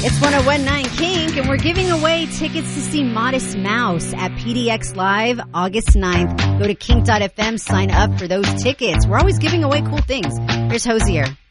It's 101.9 Kink, and we're giving away tickets to see Modest Mouse at PDX Live August 9th. Go to kink.fm, sign up for those tickets. We're always giving away cool things. Here's Hosier.